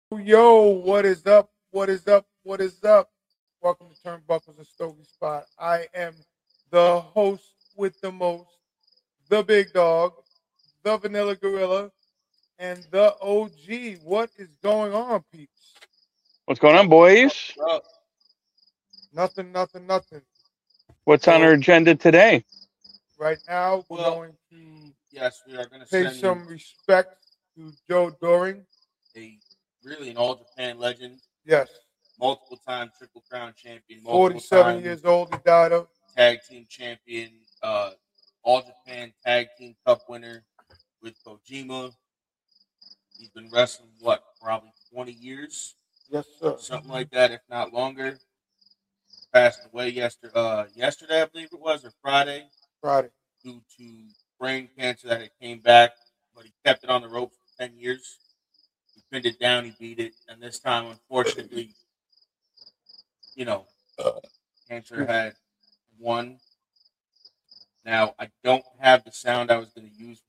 Yo, what is up? What is up? What is up? Welcome to Turnbuckles and Stogie Spot. I am the host with the most, the big dog, the vanilla gorilla, and the OG. What is going on, peeps? What's going on, boys? Nothing, nothing, nothing. What's on our agenda today? Right now, we're Well, going to Yes, we are going to pay send some respect to Joe Doring. an All Japan legend, Yes, multiple time Triple Crown champion, multiple 47 time years old, he died of. tag team champion, All Japan tag team cup winner with Kojima. He's been wrestling probably 20 years, Yes, sir. something like that, if not longer. Passed away yesterday, I believe it was, or Friday, Friday. due to brain cancer that had came back, but he kept it on the ropes for 10 years. He pinned it down, he beat it, and this time, unfortunately, you know, cancer had won. Now, I don't have the sound I was going to use